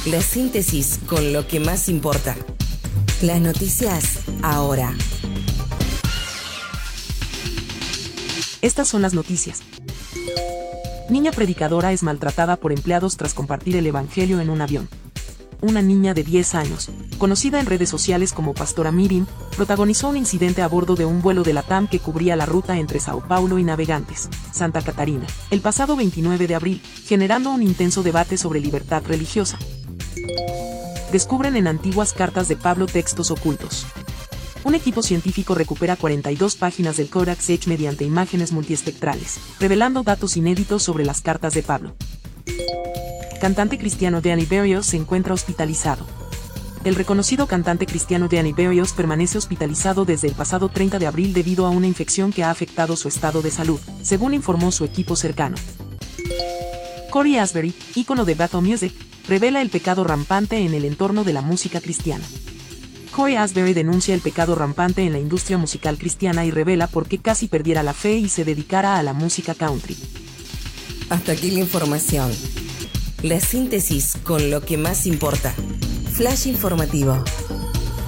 La síntesis con lo que más importa. Las noticias ahora. Estas son las noticias. Niña predicadora es maltratada por empleados tras compartir el evangelio en un avión. Una niña de 10 años, conocida en redes sociales como Pastora Miriam, protagonizó un incidente a bordo de un vuelo de LATAM que cubría la ruta entre Sao Paulo y Navegantes, Santa Catarina, el pasado 29 de abril, generando un intenso debate sobre libertad religiosa. Descubren en antiguas cartas de Pablo textos ocultos. Un equipo científico recupera 42 páginas del Codex H mediante imágenes multiespectrales, revelando datos inéditos sobre las cartas de Pablo. Cantante cristiano Danny Berrios se encuentra hospitalizado. El reconocido cantante cristiano Danny Berrios permanece hospitalizado desde el pasado 30 de abril debido a una infección que ha afectado su estado de salud, según informó su equipo cercano. Cory Asbury, ícono de Bethel Music, revela el pecado rampante en el entorno de la música cristiana. Cory Asbury denuncia el pecado rampante en la industria musical cristiana y revela por qué casi perdiera la fe y se dedicara a la música country. Hasta aquí la información. La síntesis con lo que más importa. Flash informativo.